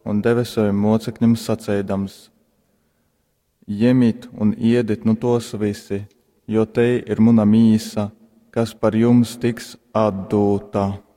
un deva saviem mocekļiem sacēdams: Ņemiet un ēdiet no tos visi, jo te ir mana mīsa, kas par jums tiks atdota.